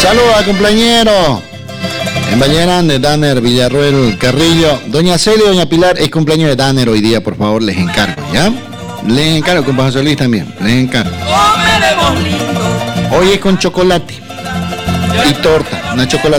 Saludos a cumpleañero. En Ballena de Danner, Villarroel, Carrillo. Doña Celia y Doña Pilar, es cumpleaños de Danner hoy día, por favor, les encargo, ¿ya? Les encargo, con José Luis también, les encargo. Hoy es con chocolate y torta, una chocolate.